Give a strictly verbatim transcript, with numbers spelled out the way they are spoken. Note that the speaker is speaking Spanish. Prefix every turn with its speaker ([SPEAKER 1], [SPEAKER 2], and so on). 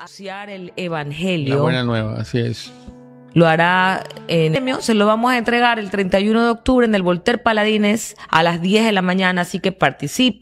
[SPEAKER 1] anunciar el evangelio.
[SPEAKER 2] La buena nueva, así es.
[SPEAKER 1] Lo hará en premio, se lo vamos a entregar el treinta y uno de octubre en el Voltaire Paladines a las diez de la mañana, así que participe.